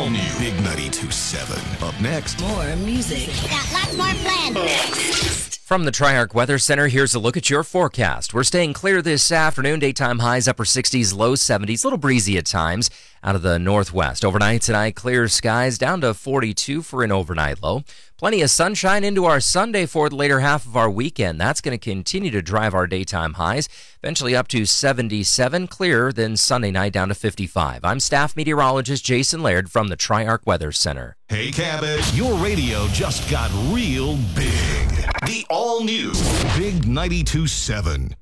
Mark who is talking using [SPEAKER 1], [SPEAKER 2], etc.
[SPEAKER 1] all-new Big 92.7. Up next.
[SPEAKER 2] More music.
[SPEAKER 3] Got lots more planned.
[SPEAKER 4] From the Triarch Weather Center, here's a look at your forecast. We're staying clear this afternoon. Daytime highs upper 60s, low 70s. A little breezy at times out of the northwest. Overnight tonight, clear skies down to 42 for an overnight low. Plenty of sunshine into our Sunday for the later half of our weekend. That's going to continue to drive our daytime highs, eventually up to 77, clearer than Sunday night down to 55. I'm staff meteorologist Jason Laird from the Triarch Weather Center.
[SPEAKER 1] Hey, Cabot, your radio just got real big. The all-new Big 92.7.